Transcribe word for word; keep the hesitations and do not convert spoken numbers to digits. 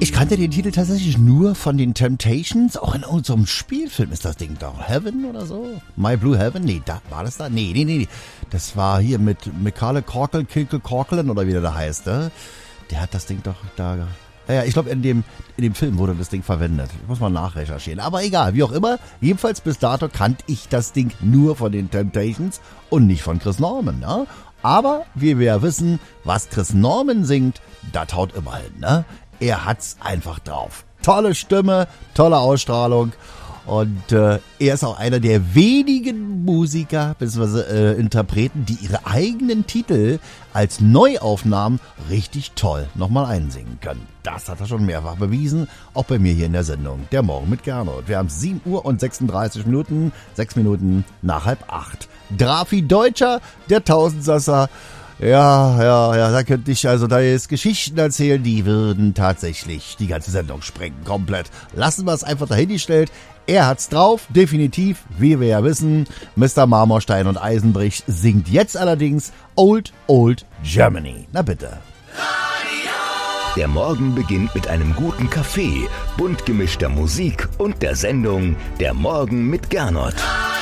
Ich kannte den Titel tatsächlich nur von den Temptations. Auch in unserem Spielfilm ist das Ding doch. Heaven oder so? My Blue Heaven? Nee, da, war das da? Nee, nee, nee. Das war hier mit Macaulay Culkin, Kilkel Corcoran oder wie der da heißt. Ne? Der hat das Ding doch da... Ja, ja, ich glaube, in dem, in dem Film wurde das Ding verwendet. Ich muss mal nachrecherchieren. Aber egal, wie auch immer. Jedenfalls bis dato kannte ich das Ding nur von den Temptations und nicht von Chris Norman. Ne? Aber wie wir ja wissen, was Chris Norman singt, das haut immer hin. Ne? Er hat's einfach drauf. Tolle Stimme, tolle Ausstrahlung. Und äh, er ist auch einer der wenigen Musiker bzw. Äh, Interpreten, die ihre eigenen Titel als Neuaufnahmen richtig toll nochmal einsingen können. Das hat er schon mehrfach bewiesen, auch bei mir hier in der Sendung Der Morgen mit Gernot. Wir haben sieben Uhr und sechsunddreißig Minuten, sechs Minuten nach halb acht. Drafi Deutscher, der Tausendsasser. Ja, ja, ja, da könnte ich also da jetzt Geschichten erzählen, die würden tatsächlich die ganze Sendung sprengen, komplett. Lassen wir es einfach dahingestellt. Er hat's drauf, definitiv, wie wir ja wissen. Mister Marmorstein und Eisenbrich singt jetzt allerdings Old, Old Germany. Na bitte. Der Morgen beginnt mit einem guten Kaffee, bunt gemischter Musik und der Sendung Der Morgen mit Gernot.